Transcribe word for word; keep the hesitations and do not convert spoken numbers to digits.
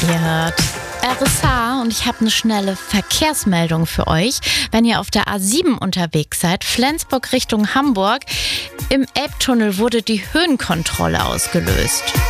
Ihr hört R S H und ich habe eine schnelle Verkehrsmeldung für euch. Wenn ihr auf der A sieben unterwegs seid, Flensburg Richtung Hamburg, im Elbtunnel wurde die Höhenkontrolle ausgelöst.